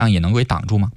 也能给挡住吗？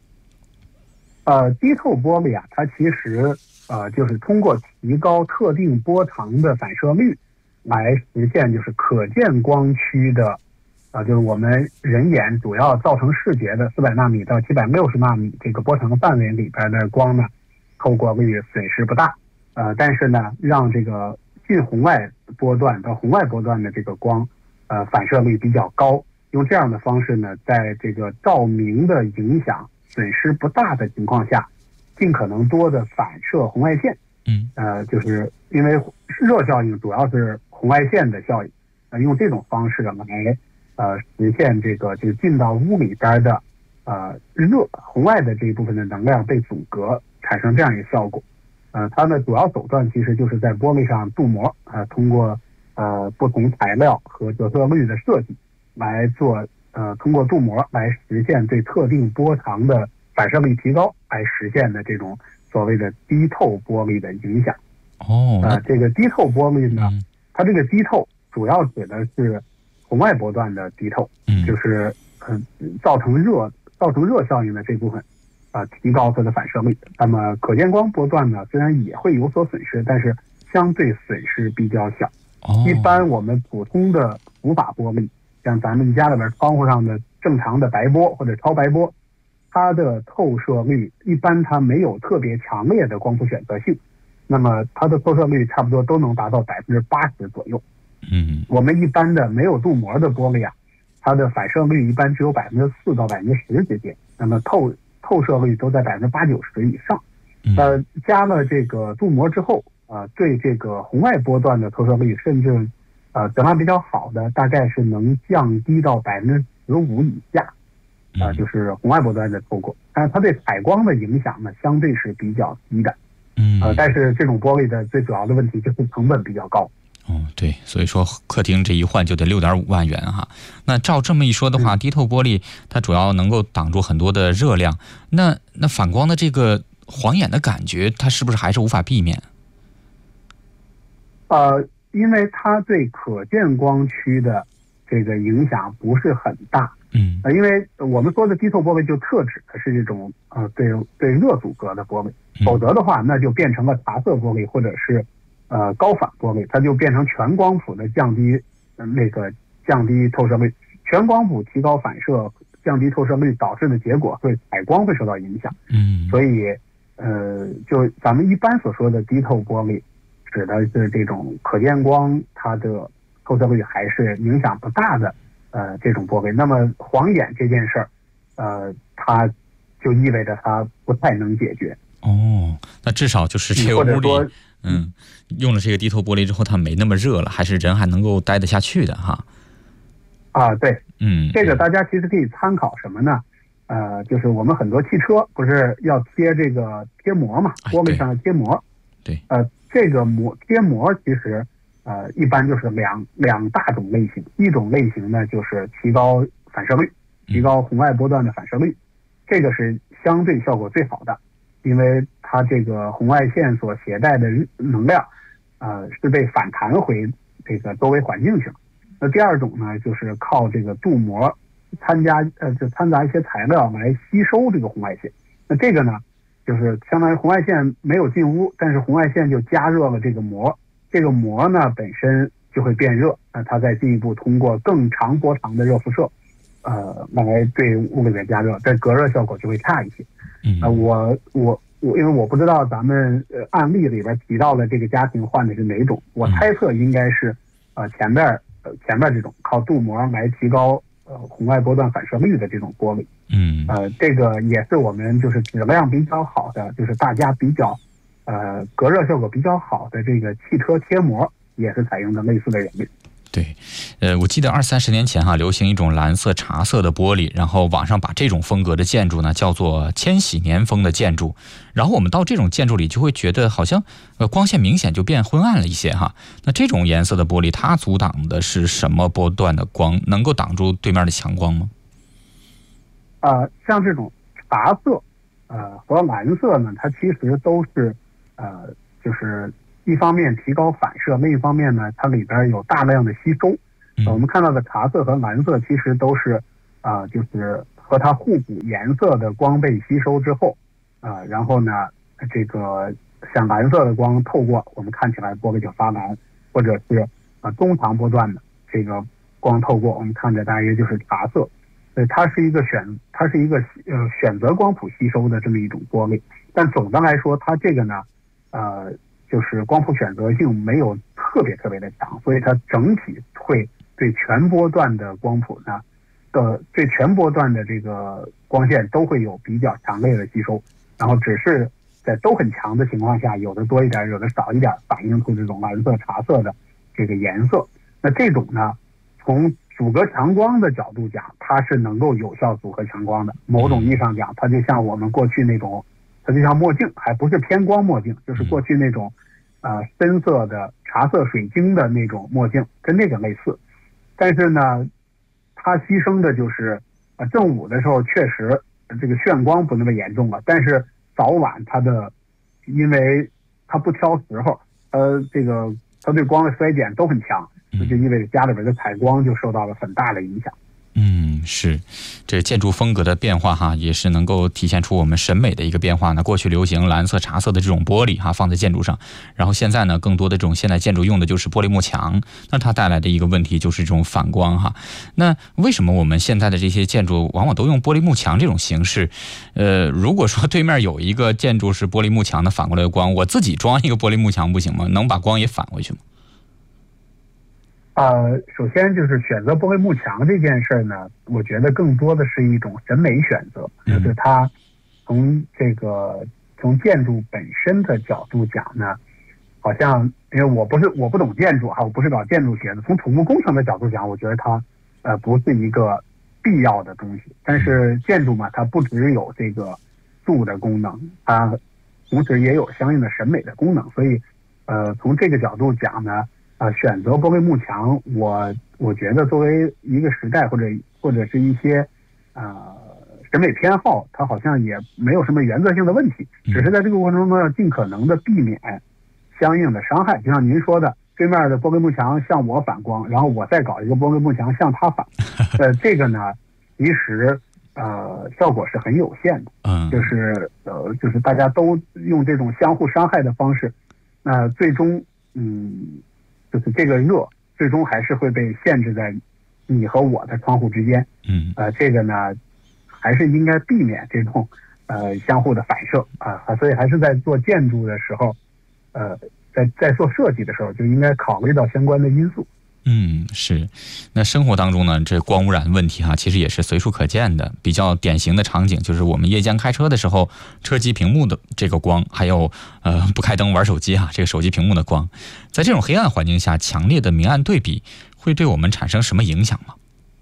低透玻璃啊，它其实就是通过提高特定波长的反射率来实现就是可见光区的就是我们人眼主要造成视觉的400纳米到760纳米这个波长范围里边的光呢，透过率损失不大。但是呢，让这个近红外波段到红外波段的这个光反射率比较高，用这样的方式呢，在这个照明的影响损失不大的情况下，尽可能多的反射红外线。就是因为热效应主要是红外线的效应，用这种方式来实现这个就进到屋里边的红外的这一部分的能量被阻隔，产生这样一个效果。它的主要手段其实就是在玻璃上镀膜，通过不同材料和折射率的设计来做通过镀膜来实现对特定波长的反射率提高，来实现的这种所谓的低透玻璃的影响。这个低透玻璃呢，它这个低透主要指的是红外波段的低透，就是造成热效应的这部分提高它的反射率。那么可见光波段呢，虽然也会有所损失，但是相对损失比较小。一般我们普通的无法玻璃，像咱们家里边窗户上的正常的白波或者超白波，它的透射率一般它没有特别强烈的光谱选择性，那么它的透射率差不多都能达到80%左右。我们一般的没有镀膜的玻璃啊，它的反射率一般只有4%到10%之间，那么透射率都在80%、90%以上。加了这个镀膜之后对这个红外波段的透射率，甚至质量比较好的，大概是能降低到15%以下。就是红外波段的透过，但是它对采光的影响呢，相对是比较低的。但是这种玻璃的最主要的问题就是成本比较高。 对，所以说客厅这一换就得6.5万元哈。那照这么一说的话，低透玻璃它主要能够挡住很多的热量，那反光的这个晃眼的感觉，它是不是还是无法避免？ 因为它对可见光区的这个影响不是很大。因为我们说的低透玻璃就特指的是这种对热阻隔的玻璃，否则的话那就变成了茶色玻璃或者是高反玻璃，它就变成全光谱的降低透射率，全光谱提高反射降低透射率导致的结果会采光会受到影响。所以就咱们一般所说的低透玻璃指的是这种可见光它的透射率还是影响不大的这种玻璃。那么晃眼这件事儿它就意味着它不太能解决。 那至少就是这个屋里用了这个低透玻璃之后，它没那么热了，还是人还能够待得下去的哈。 对，这个大家其实可以参考什么呢？就是我们很多汽车不是要贴这个贴膜嘛，玻璃上的贴膜。 对， 这个贴膜其实一般就是两大种类型，一种类型呢就是提高反射率，提高红外波段的反射率，这个是相对效果最好的，因为它这个红外线所携带的能量是被反弹回这个周围环境去了。那第二种呢，就是靠这个镀膜掺杂一些材料来吸收这个红外线。那这个呢，就是相当于红外线没有进屋，但是红外线就加热了这个膜，这个膜呢本身就会变热，那它再进一步通过更长波长的热辐射来对屋里面加热，这隔热效果就会差一些。因为我不知道咱们案例里边提到的这个家庭换的是哪种，我猜测应该是前面这种靠镀膜来提高红外波段反射率的这种玻璃。这个也是我们就是质量比较好的，就是大家比较隔热效果比较好的这个汽车贴膜，也是采用的类似的原理。 对，我记得20-30年前流行一种蓝色茶色的玻璃，然后网上把这种风格的建筑呢叫做千禧年风的建筑，然后我们到这种建筑里就会觉得好像光线明显就变昏暗了一些哈。那这种颜色的玻璃它阻挡的是什么波段的光？能够挡住对面的强光吗？ 像这种茶色和蓝色呢，它其实都是就是一方面提高反射，另一方面呢，它里边有大量的吸收。我们看到的茶色和蓝色其实都是就是和它互补颜色的光被吸收之后，然后呢，这个像蓝色的光透过我们看起来玻璃就发蓝，或者是中长波段的这个光透过我们看着大约就是茶色，所以它是一个选择光谱吸收的这么一种玻璃。但总的来说，它这个呢，就是光谱选择性没有特别的强，所以它整体会对全波段的光谱呢，对全波段的这个光线都会有比较强烈的吸收，然后只是在都很强的情况下，有的多一点，有的少一点，反映出这种蓝色、茶色的这个颜色。那这种呢，从阻隔强光的角度讲，它是能够有效阻隔强光的。某种意义上讲，它就像我们过去那种，它就像墨镜，还不是偏光墨镜，就是过去那种深色的茶色水晶的那种墨镜，跟那个类似。但是呢，它牺牲的就是正午的时候确实这个眩光不那么严重了，但是早晚因为它不挑时候，它对光的衰减都很强，就意味着家里边的采光就受到了很大的影响。 是，这建筑风格的变化哈，也是能够体现出我们审美的一个变化呢。过去流行蓝色、茶色的这种玻璃哈，放在建筑上，然后现在呢，更多的这种现代建筑用的就是玻璃幕墙，那它带来的一个问题就是这种反光哈。那为什么我们现在的这些建筑往往都用玻璃幕墙这种形式？如果说对面有一个建筑是玻璃幕墙的反过来的光，我自己装一个玻璃幕墙不行吗？能把光也反回去吗？ 首先就是选择玻璃幕墙这件事呢，我觉得更多的是一种审美选择，就是它从建筑本身的角度讲呢，好像因为我不懂建筑我不是搞建筑学的，从土木工程的角度讲，我觉得它不是一个必要的东西。但是建筑嘛，它不只有这个住的功能，它同时也有相应的审美的功能，所以从这个角度讲呢。选择玻璃幕墙，我觉得作为一个时代或者是一些审美偏好，它好像也没有什么原则性的问题，只是在这个过程中要尽可能的避免相应的伤害。就像您说的，对面的玻璃幕墙向我反光，然后我再搞一个玻璃幕墙向它反，这个呢，其实效果是很有限的。就是大家都用这种相互伤害的方式，最终就是这个热最终还是会被限制在你和我的窗户之间。这个呢还是应该避免这种相互的反射所以还是在做建筑的时候，在做设计的时候就应该考虑到相关的因素。 是。那生活当中呢，这光污染问题其实也是随处可见的。比较典型的场景就是我们夜间开车的时候，车机屏幕的这个光，还有不开灯玩手机这个手机屏幕的光，在这种黑暗环境下，强烈的明暗对比会对我们产生什么影响吗？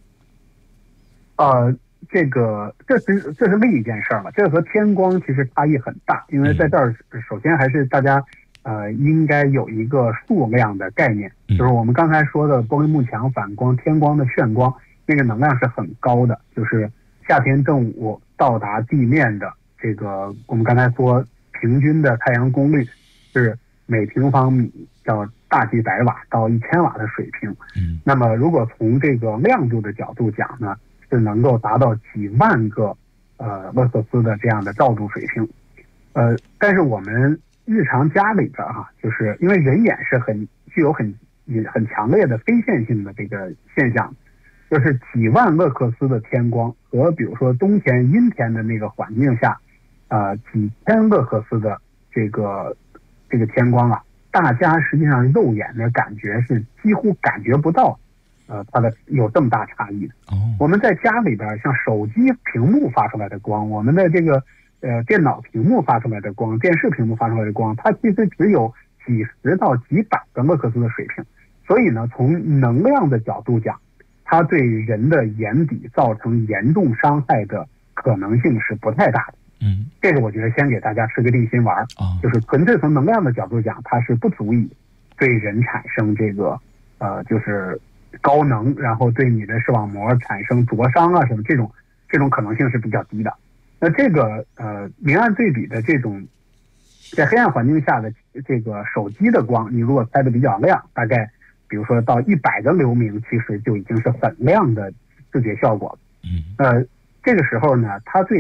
这是另一件事了。这和天光其实差异很大，因为在这儿首先还是大家应该有一个数量的概念，就是我们刚才说的玻璃幕墙反光、天光的眩光，那个能量是很高的，就是夏天正午到达地面的这个，我们刚才说平均的太阳功率是每平方米到大几百瓦到1000瓦的水平。那么如果从这个亮度的角度讲呢，是能够达到几万个勒克斯的这样的照度水平。但是我们日常家里边就是因为人眼是具有很强烈的非线性的这个现象，就是几万勒克斯的天光和比如说冬天阴天的那个环境下，几千勒克斯的这个天光大家实际上肉眼的感觉是几乎感觉不到它的有这么大差异的。我们在家里边像手机屏幕发出来的光，我们的这个电脑屏幕发出来的光，电视屏幕发出来的光，它其实只有几十到几百个勒克斯的水平。所以呢，从能量的角度讲，它对人的眼底造成严重伤害的可能性是不太大的。这个我觉得先给大家吃个定心丸，就是纯粹从能量的角度讲，它是不足以对人产生这个就是高能，然后对你的视网膜产生灼伤什么这种可能性是比较低的。那这个明暗对比的这种在黑暗环境下的这个手机的光，你如果开的比较亮，大概比如说到100个流明，其实就已经是很亮的视觉效果了。 这个时候呢，它最